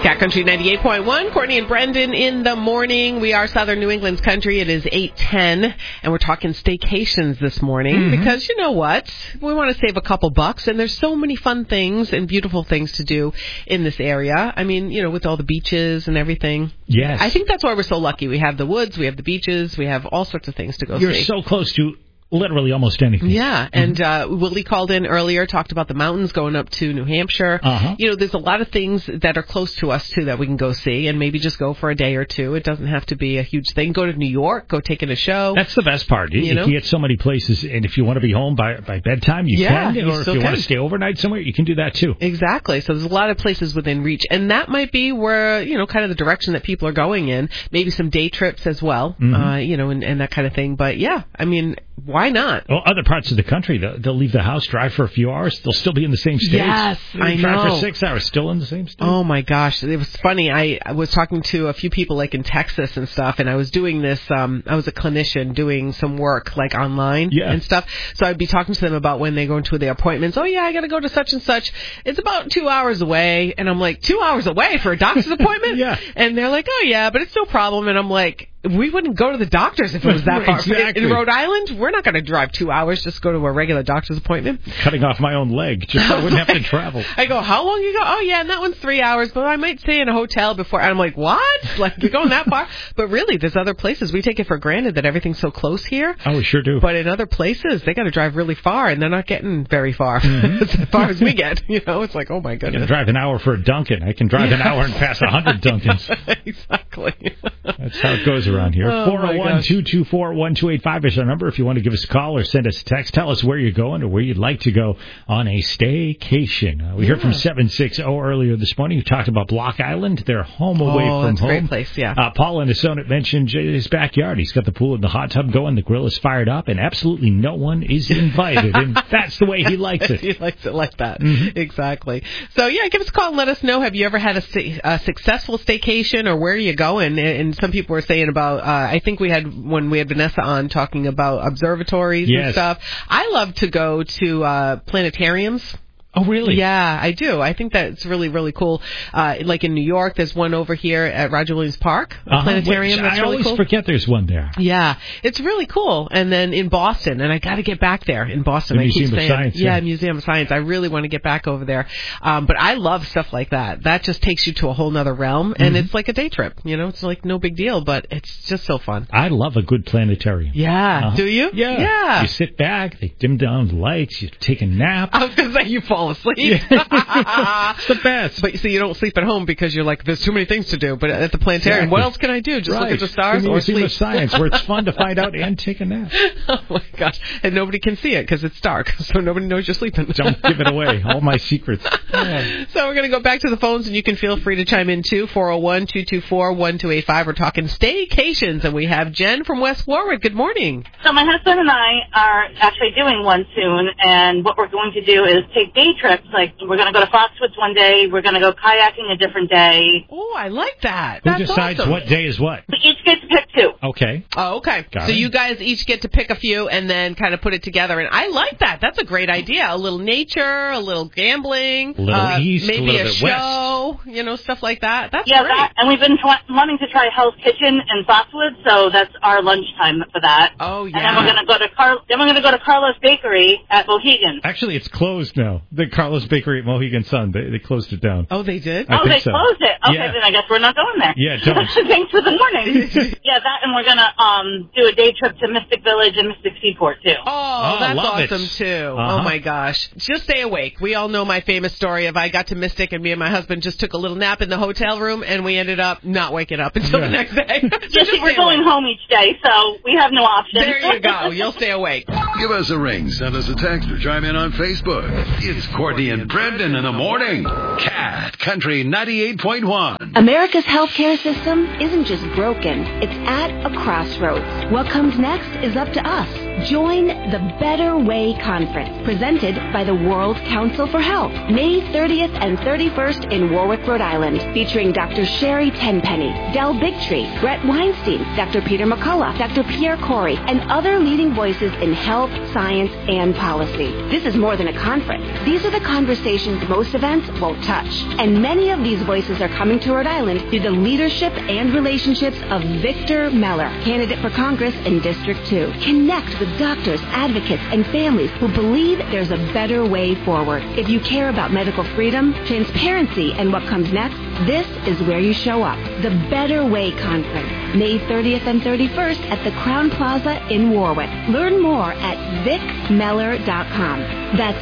Cat Country 98.1, Courtney and Brendan in the morning. We are Southern New England's country. It is 8:10, and we're talking staycations this morning because you know what? We want to save a couple bucks, and there's so many fun things and beautiful things to do in this area. I mean, you know, with all the beaches and everything. Yes. I think that's why we're so lucky. We have the woods, we have the beaches, we have all sorts of things to go see. You're so close to literally almost anything. Yeah, and Willie called in earlier, talked about the mountains going up to New Hampshire. You know, there's a lot of things that are close to us, too, that we can go see, and maybe just go for a day or two. It doesn't have to be a huge thing. Go to New York, go take in a show. That's the best part. You can get so many places, and if you want to be home by bedtime, you can. Or if you want to stay overnight somewhere, you can do that, too. Exactly. So there's a lot of places within reach, and that might be where, you know, kind of the direction that people are going in. Maybe some day trips as well, you know, and that kind of thing. But, yeah, I mean, why not? Well, other parts of the country, they'll leave the house, drive for a few hours, they'll still be in the same state. Yes, I know. Drive for 6 hours, still in the same state. Oh, my gosh. It was funny. I was talking to a few people, like, in Texas and stuff, and I was doing this, I was a clinician doing some work, like, online and stuff. So I'd be talking to them about when they go into their appointments. Oh, yeah, I got to go to such and such. It's about 2 hours away. And I'm like, 2 hours away for a doctor's appointment? And they're like, oh, yeah, but it's no problem. And I'm like, we wouldn't go to the doctors if it was that far. Exactly. In Rhode Island, we're not going to drive 2 hours just to go to a regular doctor's appointment. Cutting off my own leg just so I wouldn't have to travel. I go, how long you go? Oh, yeah, and that one's 3 hours, but I might stay in a hotel before. And I'm like, what? Like, you're going that far? But really, there's other places. We take it for granted that everything's so close here. Oh, we sure do. But in other places, they got to drive really far, and they're not getting very far. As far as we get. You know, it's like, oh, my goodness. I can drive an hour for a Dunkin'. I can drive an hour and pass 100 Dunkins. Exactly. That's how it goes around here. 401-224-1285 is our number if you want to give us a call or send us a text. Tell us where you're going or where you'd like to go on a staycation. We heard from 760 earlier this morning who talked about Block Island. They're home away from home. Great place, yeah. Paul in his son mentioned his backyard. He's got the pool and the hot tub going. The grill is fired up, and absolutely no one is invited. And that's the way he likes it. He likes it like that. Exactly. So, yeah, give us a call and let us know. Have you ever had a successful staycation, or where are you going? And some people were saying about, I think when we had Vanessa on talking about observatories and stuff. I love to go to planetariums. Oh, really? Yeah, I do. I think that's really, really cool. Like in New York, there's one over here at Roger Williams Park, a planetarium. That's really cool. I always forget there's one there. Yeah, it's really cool. And then in Boston, and I got to get back there in Boston. The Museum of Science. Yeah, Museum of Science. I really want to get back over there. But I love stuff like that. That just takes you to a whole nother realm, and it's like a day trip. You know, it's like no big deal, but it's just so fun. I love a good planetarium. Yeah. Do you? Yeah. You sit back, they dim down the lights, you take a nap. I was going to say you fall asleep. It's the best. But you see, you don't sleep at home because you're like, there's too many things to do. But at the planetarium, what else can I do? Just look at the stars or sleep? Museum of Science, where it's fun to find out and take a nap. Oh, my gosh. And nobody can see it because it's dark. So nobody knows you're sleeping. Don't give it away. All my secrets. Yeah. So we're going to go back to the phones, and you can feel free to chime in, too. 401-224-1285. We're talking staycations, and we have Jen from West Warwick. Good morning. So my husband and I are actually doing one soon, and what we're going to do is take day trips. Like, we're going to go to Foxwoods one day. We're going to go kayaking a different day. Oh, I like that. Who decides what day is what? We each get to pick two. Okay. Oh, okay. So you guys each get to pick a few and then kind of put it together. And I like that. That's a great idea. A little nature, a little gambling. A little east, maybe a little bit show, west. You know, stuff like that. That's great. And we've been wanting to try Hell's Kitchen in Foxwoods, so that's our lunchtime for that. Oh, yeah. And then we're going to go to Carlos Bakery at Mohegan. Actually, it's closed now. The Carlos Bakery at Mohegan Sun. They closed it down. Oh, they did? They closed it. Okay, then I guess we're not going there. Yeah, don't. Thanks for the warning. That, and we're going to do a day trip to Mystic Village and Mystic Seaport, too. Oh, that's awesome, too. Oh, my gosh. Just stay awake. We all know my famous story of I got to Mystic and me and my husband just took a little nap in the hotel room, and we ended up not waking up until the next day. We're going home each day, so we have no option. There you go. You'll stay awake. Give us a ring, send us a text, or chime in on Facebook. It's Courtney and Brendan in the morning. Cat Country 98.1. America's healthcare system isn't just broken, it's at a crossroads. What comes next is up to us. Join the Better Way Conference, presented by the World Council for Health, May 30th and 31st in Warwick, Rhode Island, featuring Dr. Sherry Tenpenny, Del Bigtree, Brett Weinstein, Dr. Peter McCullough, Dr. Pierre Corey, and other leading voices in health, science, and policy. This is more than a conference. These are the conversations most events won't touch. And many of these voices are coming to Rhode Island through the leadership and relationships of Victor Meller, candidate for Congress in District 2. Connect with doctors, advocates, and families who believe there's a better way forward. If you care about medical freedom, transparency, and what comes next, this is where you show up. The Better Way Conference, May 30th and 31st at the Crown Plaza in Warwick. Learn more at vicmeller.com. That's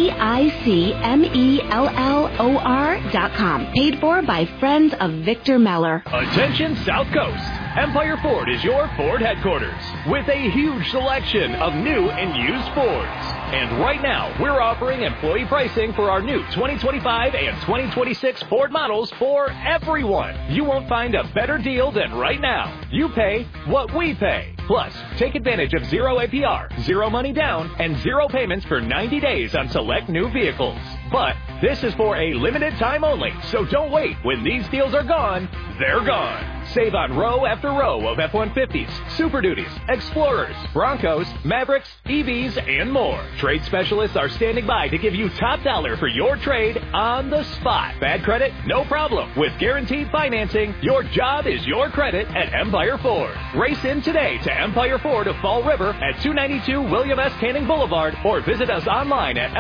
VICMELLOR.com. Paid for by Friends of Victor Meller. Attention South Coast. Empire Ford is your Ford headquarters with a huge selection of new and used Fords. And right now, we're offering employee pricing for our new 2025 and 2026 Ford models for everyone. You won't find a better deal than right now. You pay what we pay. Plus, take advantage of 0 APR, 0 money down, and 0 payments for 90 days on select new vehicles. But this is for a limited time only, so don't wait. When these deals are gone, they're gone. Save on row after row of F-150s, Super Duties, Explorers, Broncos, Mavericks, EVs, and more. Trade specialists are standing by to give you top dollar for your trade on the spot. Bad credit? No problem. With guaranteed financing, your job is your credit at Empire Ford. Race in today to Empire Ford of Fall River at 292 William S. Canning Boulevard or visit us online at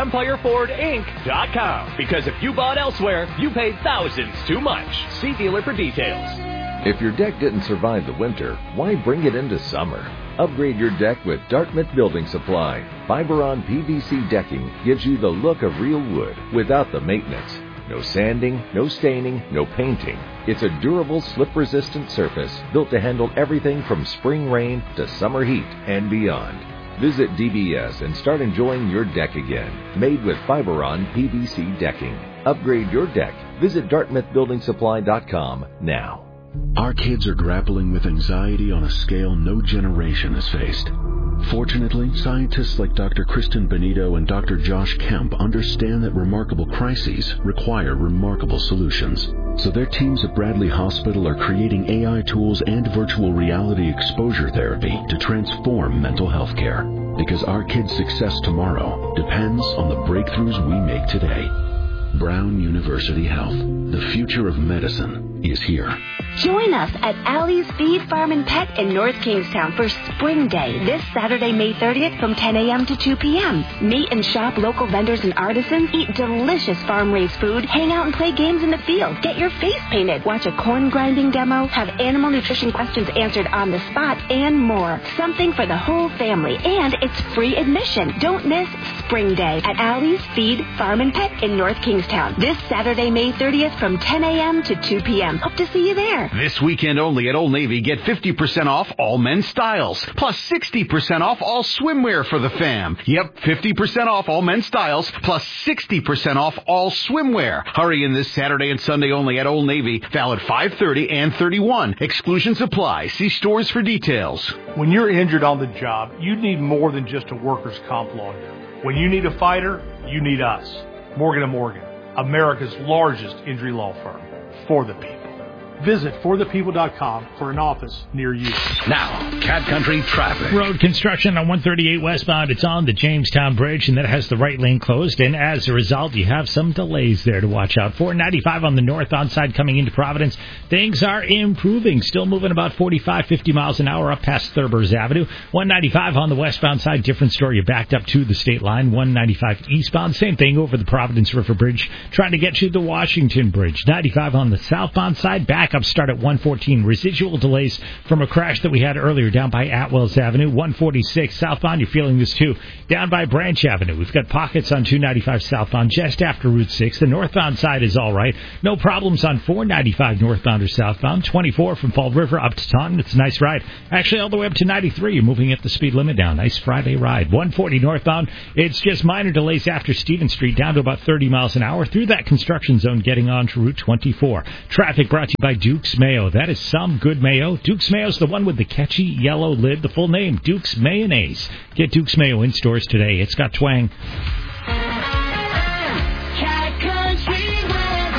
EmpireFordInc.com. Because if you bought elsewhere, you paid thousands too much. See dealer for details. If your deck didn't survive the winter, why bring it into summer? Upgrade your deck with Dartmouth Building Supply. Fiberon PVC decking gives you the look of real wood without the maintenance. No sanding, no staining, no painting. It's a durable, slip-resistant surface built to handle everything from spring rain to summer heat and beyond. Visit DBS and start enjoying your deck again. Made with Fiberon PVC decking. Upgrade your deck. Visit DartmouthBuildingSupply.com now. Our kids are grappling with anxiety on a scale no generation has faced. Fortunately, scientists like Dr. Kristen Benito and Dr. Josh Kemp understand that remarkable crises require remarkable solutions. So their teams at Bradley Hospital are creating AI tools and virtual reality exposure therapy to transform mental health care. Because our kids' success tomorrow depends on the breakthroughs we make today. Brown University Health. The future of medicine is here. Join us at Allie's Feed Farm and Pet in North Kingstown for Spring Day this Saturday, May 30th from 10 a.m. to 2 p.m. Meet and shop local vendors and artisans, eat delicious farm-raised food, hang out and play games in the field, get your face painted, watch a corn grinding demo, have animal nutrition questions answered on the spot, and more. Something for the whole family, and it's free admission. Don't miss Spring Day at Allie's Feed Farm and Pet in North Kingstown this Saturday, May 30th from 10 a.m. to 2 p.m. Hope to see you there. This weekend only at Old Navy, get 50% off all men's styles, plus 60% off all swimwear for the fam. Yep, 50% off all men's styles, plus 60% off all swimwear. Hurry in this Saturday and Sunday only at Old Navy, valid 5/30 and 31. Exclusions apply. See stores for details. When you're injured on the job, you need more than just a workers' comp lawyer. When you need a fighter, you need us. Morgan & Morgan, America's largest injury law firm. For the people. Visit forthepeople.com for an office near you. Now, Cat Country traffic. Road construction on 138 westbound. It's on the Jamestown Bridge, and that has the right lane closed. And as a result, you have some delays there to watch out for. 95 on the northbound side coming into Providence. Things are improving. Still moving about 45, 50 miles an hour up past Thurbers Avenue. 195 on the westbound side. Different story. You're backed up to the state line. 195 eastbound. Same thing over the Providence River Bridge. Trying to get you to the Washington Bridge. 95 on the southbound side. Backups start at 114. Residual delays from a crash that we had earlier down by Atwells Avenue. 146 southbound. You're feeling this too. Down by Branch Avenue. We've got pockets on 295 southbound just after Route 6. The northbound side is all right. No problems on 495 northbound or southbound. 24 from Fall River up to Taunton. It's a nice ride. Actually, all the way up to 93. You're moving at the speed limit now. Nice Friday ride. 140 northbound. It's just minor delays after Stevens Street down to about 30 miles an hour through that construction zone getting on to Route 24. Traffic brought to you by Duke's Mayo. That is some good mayo. Duke's Mayo's the one with the catchy yellow lid. The full name, Duke's Mayonnaise. Get Duke's Mayo in stores today. It's got twang.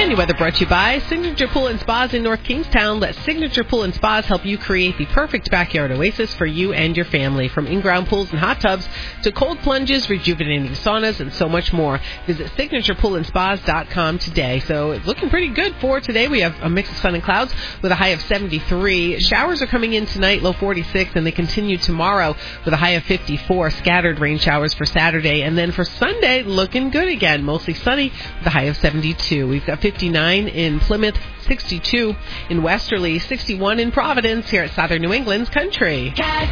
And your weather brought to you by Signature Pool and Spas in North Kingstown. Let Signature Pool and Spas help you create the perfect backyard oasis for you and your family. From in-ground pools and hot tubs to cold plunges, rejuvenating saunas, and so much more. Visit SignaturePoolandSpas.com today. So it's looking pretty good for today. We have a mix of sun and clouds with a high of 73. Showers are coming in tonight, low 46, and they continue tomorrow with a high of 54. Scattered rain showers for Saturday. And then for Sunday, looking good again. Mostly sunny with a high of 72. We've got 59 in Plymouth, 62 in Westerly, 61 in Providence here at Southern New England's Country.